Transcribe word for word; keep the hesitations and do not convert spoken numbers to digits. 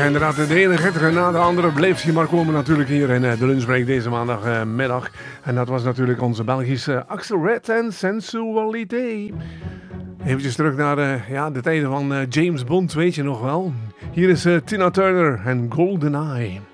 inderdaad, de ene getter na de andere bleef hij maar komen natuurlijk hier in de lunchbreak deze maandagmiddag. En dat was natuurlijk onze Belgische Axel Red en Sensualité. Eventjes terug naar de, ja, de tijden van James Bond, weet je nog wel. Hier is uh, Tina Turner en GoldenEye.